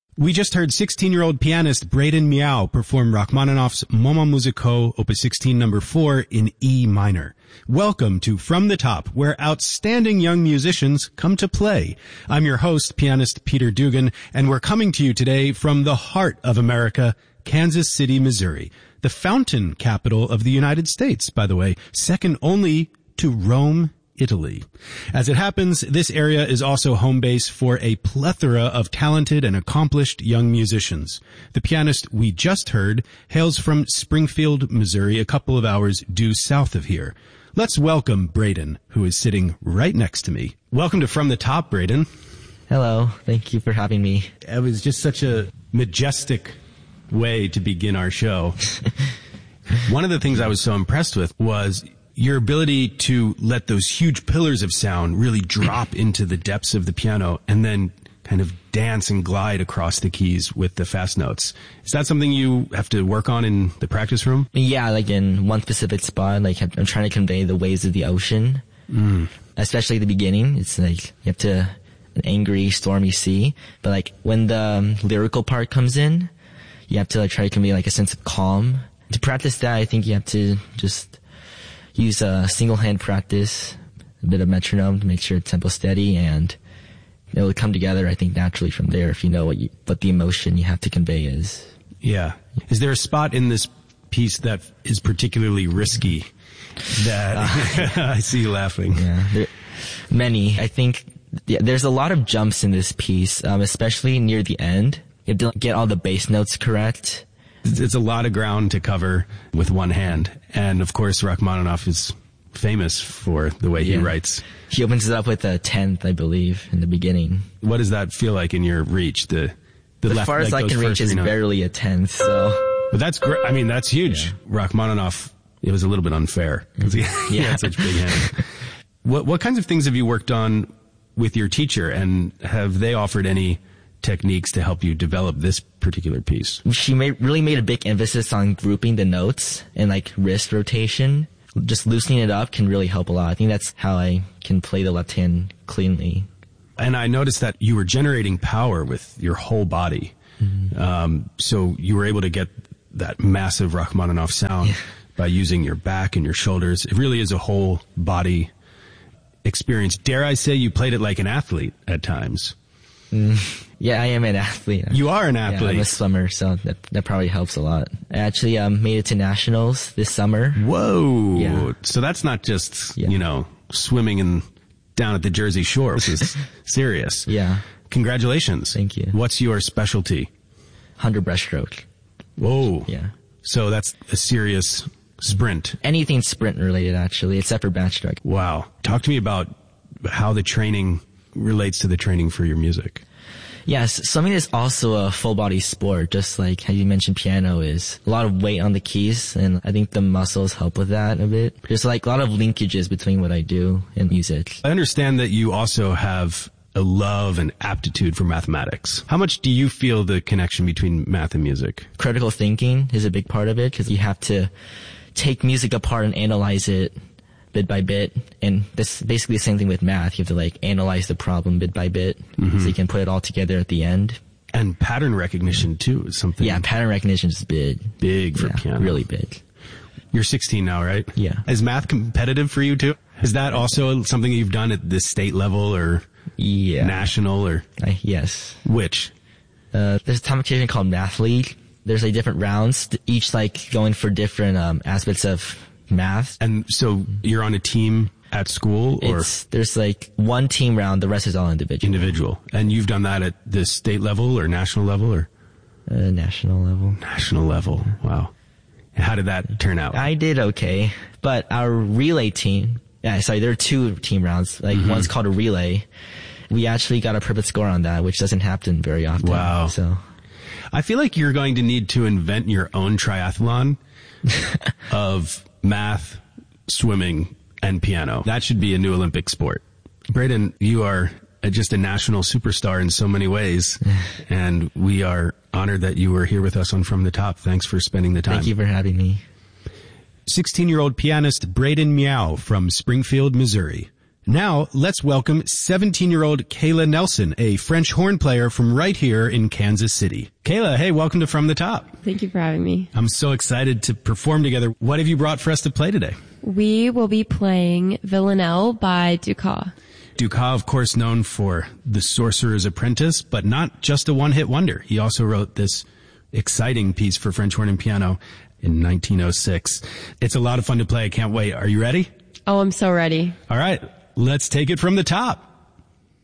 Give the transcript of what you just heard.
We just heard 16-year-old pianist Braden Miao perform Rachmaninoff's Moments Musicaux, Opus 16 number 4 in E minor. Welcome to From the Top, where outstanding young musicians come to play. I'm your host, pianist Peter Dugan, and we're coming to you today from the heart of America, Kansas City, Missouri, the fountain capital of the United States, by the way, second only to Rome, Italy. As it happens, this area is also home base for a plethora of talented and accomplished young musicians. The pianist we just heard hails from Springfield, Missouri, a couple of hours due south of here. Let's welcome Braden, who is sitting right next to me. Welcome to From the Top, Braden. Hello. Thank you for having me. It was just such a majestic way to begin our show. One of the things I was so impressed with was your ability to let those huge pillars of sound really drop into the depths of the piano and then kind of dance and glide across the keys with the fast notes. Is that something you have to work on in the practice room? Yeah, like in one specific spot, like I'm trying to convey the waves of the ocean, especially at the beginning. It's like you have to an angry, stormy sea. But like when the lyrical part comes in, you have to like try to convey like a sense of calm. To practice that, I think you have to just use a single hand practice, a bit of metronome to make sure it's tempo steady, and it will come together, I think, naturally from there if you know what the emotion you have to convey is. Yeah. Is there a spot in this piece that is particularly risky that I see you laughing? Yeah, many. I think there's a lot of jumps in this piece, especially near the end. You have to get all the bass notes correct. It's a lot of ground to cover with one hand. And, of course, Rachmaninoff is famous for the way he writes. He opens it up with a tenth, I believe, in the beginning. What does that feel like in your reach? The left, farthest I can reach is barely a tenth, so. But that's great. I mean, that's huge. Yeah. Rachmaninoff, it was a little bit unfair because he had such big hands. What kinds of things have you worked on with your teacher, and have they offered any techniques to help you develop this particular piece? She really made a big emphasis on grouping the notes and like wrist rotation. Just loosening it up can really help a lot. I think that's how I can play the left hand cleanly. And I noticed that you were generating power with your whole body. Mm-hmm. So you were able to get that massive Rachmaninoff sound by using your back and your shoulders. It really is a whole body experience. Dare I say you played it like an athlete at times? Yeah, I am an athlete. You are an athlete. Yeah, I'm a swimmer, so that probably helps a lot. I actually made it to nationals this summer. Whoa! Yeah. So that's not just swimming down at the Jersey Shore. This is serious. Yeah. Congratulations. Thank you. What's your specialty? 100 breaststroke. Whoa. Yeah. So that's a serious sprint. Anything sprint related, actually, except for backstroke. Wow. Talk to me about how the training relates to the training for your music. Yes, swimming is also a full body sport, just like how you mentioned piano is. A lot of weight on the keys, and I think the muscles help with that a bit. There's like a lot of linkages between what I do and music. I understand that you also have a love and aptitude for mathematics. How much do you feel the connection between math and music? Critical thinking is a big part of it, because you have to take music apart and analyze it bit by bit, and that's basically the same thing with math. You have to like analyze the problem bit by bit, so you can put it all together at the end. And pattern recognition too is something. Yeah, pattern recognition is big. Big for piano. Really big. You're 16 now, right? Yeah. Is math competitive for you too? Is that also something you've done at the state level or national or? Yes. Which? There's a competition called Math League. There's like different rounds, each like going for different aspects of math. And so you're on a team at school, or? There's like one team round, the rest is all individual. Individual. And you've done that at the state level or national level or? National level. National level. Wow. And how did that turn out? I did okay. But our relay team, there are two team rounds. Like one's called a relay. We actually got a perfect score on that, which doesn't happen very often. Wow. So I feel like you're going to need to invent your own triathlon of math, swimming, and piano. That should be a new Olympic sport. Braden, you are just a national superstar in so many ways, and we are honored that you were here with us on From the Top. Thanks for spending the time. Thank you for having me. 16-year-old pianist Braden Miao from Springfield, Missouri. Now, let's welcome 17-year-old Kayla Nelson, a French horn player from right here in Kansas City. Kayla, hey, welcome to From the Top. Thank you for having me. I'm so excited to perform together. What have you brought for us to play today? We will be playing Villanelle by Dukas. Dukas, of course, known for The Sorcerer's Apprentice, but not just a one-hit wonder. He also wrote this exciting piece for French horn and piano in 1906. It's a lot of fun to play. I can't wait. Are you ready? Oh, I'm so ready. All right. Let's take it from the top.